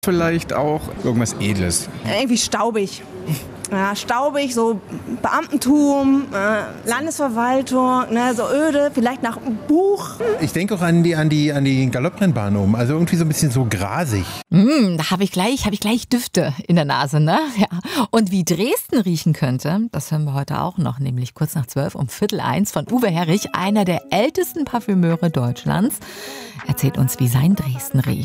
Vielleicht auch irgendwas Edles. Irgendwie staubig. Ja, staubig, so Beamtentum, Landesverwaltung, ne, so öde, vielleicht nach einem Buch. Ich denke auch an die Galopprennbahn oben, also irgendwie so ein bisschen so grasig. Da habe ich gleich Düfte in der Nase, ne? Ja. Und wie Dresden riechen könnte, das hören wir heute auch noch, nämlich kurz nach 12 um 12:45 von Uwe Herrich, einer der ältesten Parfümeure Deutschlands. Erzählt uns, wie sein Dresden riecht.